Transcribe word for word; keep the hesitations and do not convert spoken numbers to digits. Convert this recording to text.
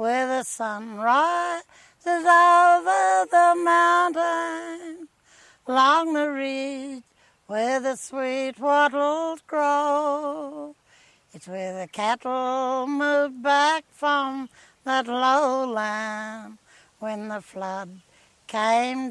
where the sun rises over the mountain, along the ridge where the sweet wattles grow. It's where the cattle moved back from that lowland when the flood came